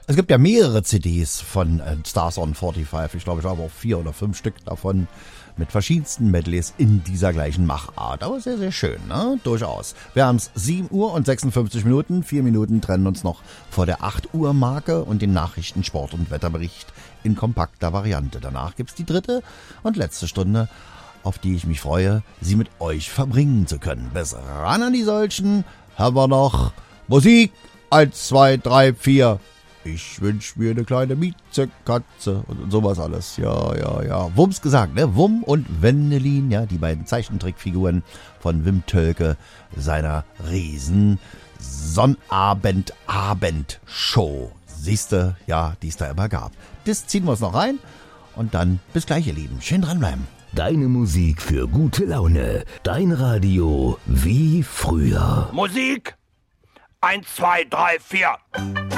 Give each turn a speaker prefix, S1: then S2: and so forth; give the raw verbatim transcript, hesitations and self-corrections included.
S1: Es gibt ja mehrere C Ds von äh, Stars on fünfundvierzig. Ich glaube, ich habe auch vier oder fünf Stück davon mit verschiedensten Medleys in dieser gleichen Machart. Aber sehr, sehr schön, ne? Durchaus. Wir haben es sieben Uhr und sechsundfünfzig Minuten. Vier Minuten trennen uns noch vor der acht Uhr Marke und den Nachrichten, Sport und Wetterbericht in kompakter Variante. Danach gibt's die dritte und letzte Stunde, auf die ich mich freue, sie mit euch verbringen zu können. Bis ran an die Solchen haben wir noch Musik. Eins, zwei, drei, vier. Ich wünsch mir eine kleine Miezekatze und sowas alles. Ja, ja, ja. Wumms gesagt, ne? Wum und Wendelin, ja, die beiden Zeichentrickfiguren von Wim Tölke, seiner riesen Sonnabend-Abend-Show. Siehste, ja, die es da immer gab. Das ziehen wir uns noch rein und dann bis gleich, ihr Lieben. Schön dranbleiben.
S2: Deine Musik für gute Laune. Dein Radio wie früher.
S3: Musik! Eins, zwei, drei, vier.